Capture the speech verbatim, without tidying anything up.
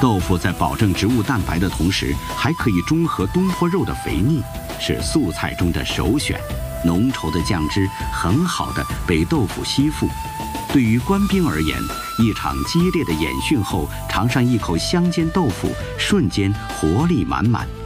豆腐在保证植物蛋白的同时，还可以中和东坡肉的肥腻，是素菜中的首选。浓稠的酱汁很好的被豆腐吸附。对于官兵而言，一场激烈的演训后，尝上一口香煎豆腐，瞬间活力满满。